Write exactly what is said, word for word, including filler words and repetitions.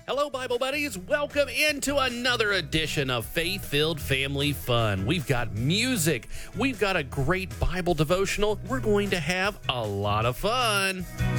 Hello, Bible buddies. Welcome into another edition of Faith-Filled Family Fun. We've got music. We've got a great Bible devotional. We're going to have a lot of fun.